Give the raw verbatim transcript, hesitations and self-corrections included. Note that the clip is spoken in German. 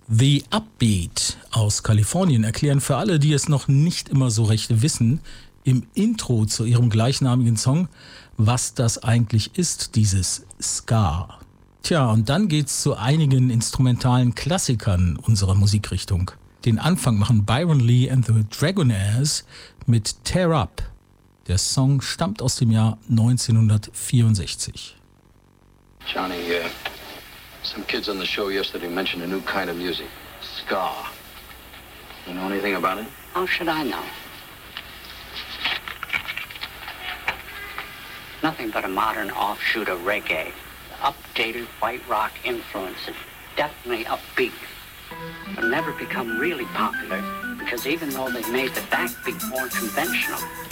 The Upbeat aus Kalifornien erklären für alle, die es noch nicht immer so recht wissen, im Intro zu ihrem gleichnamigen Song, was das eigentlich ist, dieses Ska. Tja, und dann geht's zu einigen instrumentalen Klassikern unserer Musikrichtung. Den Anfang machen Byron Lee and the Dragonaires mit Tear Up. Der Song stammt aus dem Jahr neunzehnhundertvierundsechzig. Johnny, uh, some kids on the show yesterday mentioned a new kind of music, ska. You know anything about it? How should I know? Nothing but a modern offshoot of reggae. Updated white rock influence. Definitely upbeat. But never become really popular because even though they made the backbeat more conventional,